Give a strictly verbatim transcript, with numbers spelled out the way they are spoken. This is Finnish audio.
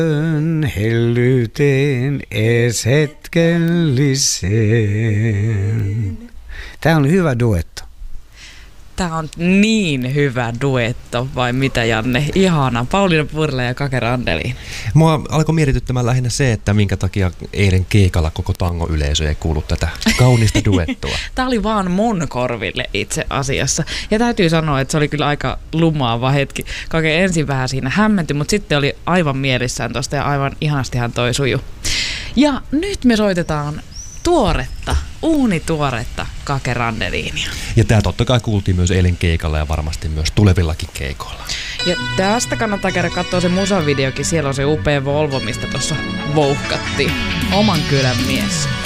Hellyyteen ees hetkelliseen. Tämä on hyvä duetto. Tämä on niin hyvä duetto, vai mitä Janne? Ihana. Pauliina Purla ja Kake Randeliin. Mua alkoi mietityttämään lähinnä se, että minkä takia eilen keikalla koko tango-yleisö ei kuullut tätä kaunista duettoa. Tämä oli vaan mun korville itse asiassa. Ja täytyy sanoa, että se oli kyllä aika lumaava hetki. Kake ensin vähän siinä hämmentyi, mutta sitten oli aivan mielissään tosta ja aivan ihanastihan toi suju. Ja nyt me soitetaan tuoretta, uunituoretta Kake Randeliinia. Ja tämä totta kai kuultiin myös eilen keikalla ja varmasti myös tulevillakin keikoilla. Ja tästä kannattaa käydä katsoa se musavideokin. Siellä on se upea Volvo, mistä tuossa vouhkattiin. Oman kylän mies.